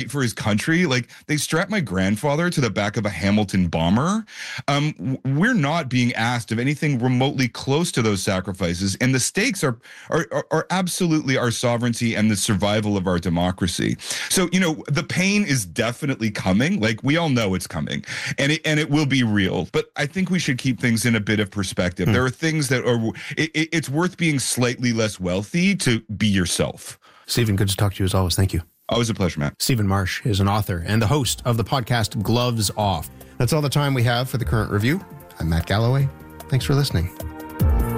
fight for his country. Like, they strapped my grandfather to the back of a Hamilton bomber. We're not being asked of anything remotely close to those sacrifices, and the stakes are absolutely our sovereignty and the survival of our democracy. So, the pain is definitely coming. Like, we all know it's coming, and it will be real. But I think we should keep things in a bit of perspective. There are things that it's worth being slightly less wealthy to be yourself. Stephen, good to talk to you as always. Thank you. Always a pleasure, Matt. Stephen Marsh is an author and the host of the podcast Gloves Off. That's all the time we have for the Current Review. I'm Matt Galloway. Thanks for listening.